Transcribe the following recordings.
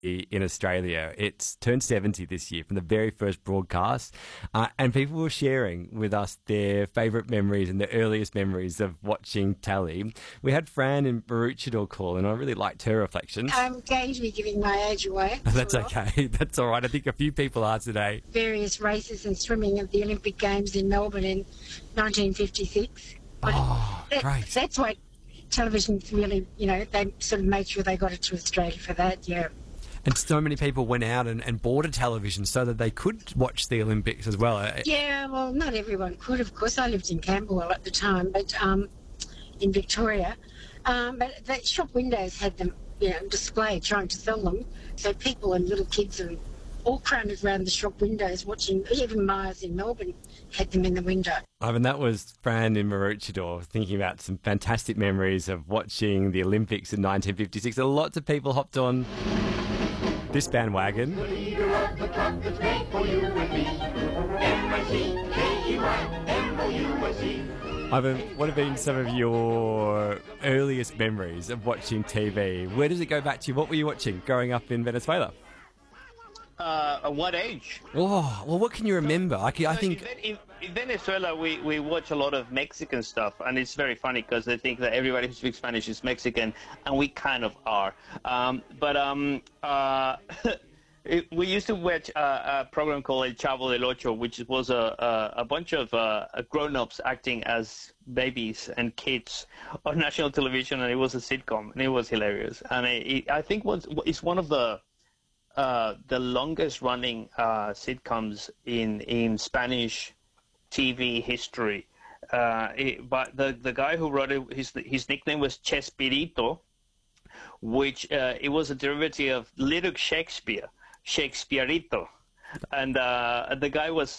in Australia. It's turned 70 this year from the very first broadcast, and people were sharing with us their favourite memories and their earliest memories of watching Tally. We had Fran in Maroochydore call, and I really liked her reflections. I'm going to be giving my age away. That's okay. That's all right. I think a few people are today. Various races and swimming of the Olympic Games in Melbourne in 1956. Great. That's why television really, they sort of made sure they got it to Australia for that, yeah. And so many people went out and bought a television so that they could watch the Olympics as well. Yeah, well, not everyone could, of course. I lived in Camberwell at the time, but in Victoria. But the shop windows had them, displayed, trying to sell them. So people and little kids are all crowded around the shop windows watching. Even Myers in Melbourne had them in the window. Ivan, that was Fran in Maroochydore thinking about some fantastic memories of watching the Olympics in 1956. And lots of people hopped on this bandwagon. The leader of the club that's made for you and me. M-I-C-K-E-Y-M-O-U-S-E. Ivan, what have been some of your earliest memories of watching TV? Where does it go back to? What were you watching growing up in Venezuela? At what age? Oh, well, what can you remember? I think... In Venezuela, we watch a lot of Mexican stuff, and it's very funny because they think that everybody who speaks Spanish is Mexican, and we kind of are. We used to watch a program called El Chavo del Ocho, which was a bunch of grown-ups acting as babies and kids on national television, and it was a sitcom, and it was hilarious. And I think it's one of the longest-running sitcoms in Spanish TV history. But the guy who wrote it, his nickname was Chespirito, which it was a derivative of Little Shakespeare, Shakespearito, and the guy was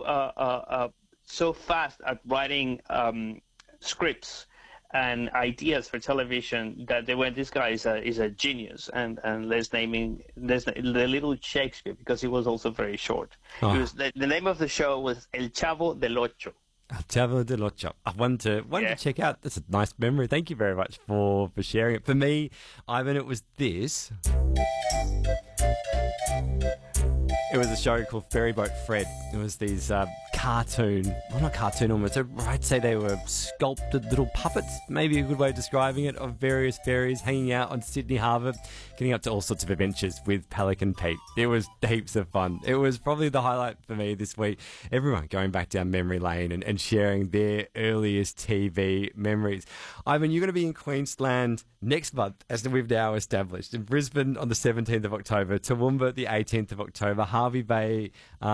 so fast at writing scripts and ideas for television that they went, this guy is a genius, and let's name the Little Shakespeare, because he was also very short. Oh. The name of the show was El Chavo del Ocho. El Chavo del Ocho. I wanted to check out. That's a nice memory. Thank you very much for sharing it. For me, Ivan, it was this. It was a show called Ferryboat Fred. It was these not cartoon almost. I'd say they were sculpted little puppets, maybe a good way of describing it, of various ferries hanging out on Sydney Harbour, getting up to all sorts of adventures with Pelican Pete. It was heaps of fun. It was probably the highlight for me this week. Everyone going back down memory lane and sharing their earliest TV memories. Ivan, you're going to be in Queensland next month, as we've now established. In Brisbane on the 17th of October, Toowoomba the 18th of October, Hervey Bay,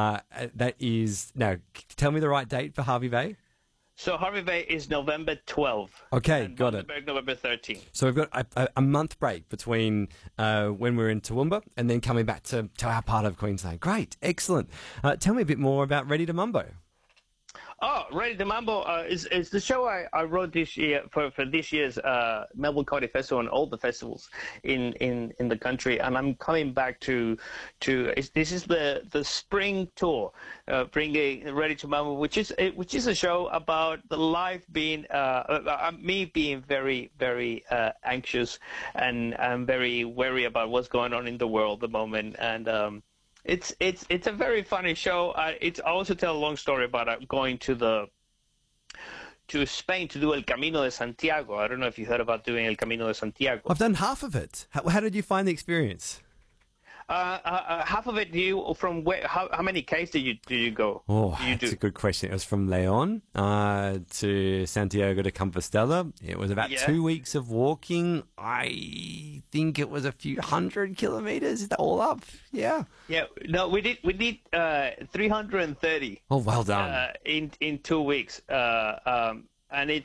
tell me the right date for Hervey Bay. So Hervey Bay is November 12th. Okay, and got it. November 13th. So we've got a month break between when we're in Toowoomba and then coming back to our part of Queensland. Great, excellent. Tell me a bit more about Ready to Mambo. Oh, Ready to Mambo is the show I wrote this year for this year's Melbourne Comedy Festival and all the festivals in the country, and I'm coming back to this is the spring tour, bringing Ready to Mambo, which is a show about the life being me being very very anxious and very wary about what's going on in the world at the moment, and It's a very funny show. I also tell a long story about going to Spain to do El Camino de Santiago. I don't know if you heard about doing El Camino de Santiago. I've done half of it. How did you find the experience? Half of it. From where? How many Ks did you go? Oh, that's a good question. It was from Leon to Santiago de Compostela. It was about 2 weeks of walking. I think it was a few hundred kilometers. Is that all up? Yeah. Yeah. No, we did 330. Oh, well done. In 2 weeks. And we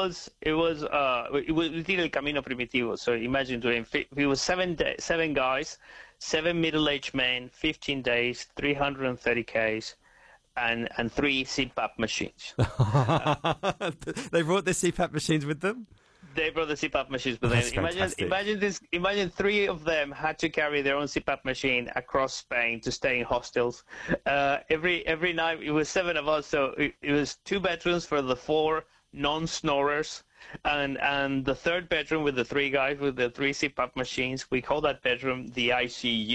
did El Camino Primitivo. So imagine doing it was 7 guys, 7 middle-aged men, 15 days, 330 Ks, and 3 CPAP machines. They brought the CPAP machines with them? They brought the CPAP machines with them. Imagine 3 of them had to carry their own CPAP machine across Spain to stay in hostels. Every night, it was 7 of us, so it was 2 bedrooms for the 4 non-snorers, and the 3rd bedroom with the 3 guys with the 3 CPAP machines. We call that bedroom the ICU.